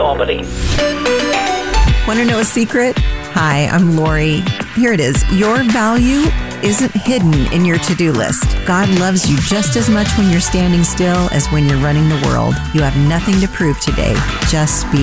Albany. Want to know a secret? Hi, I'm Lori. Here it is. Your value isn't hidden in your to-do list. God loves you just as much when you're standing still as when you're running the world. You have nothing to prove today. Just be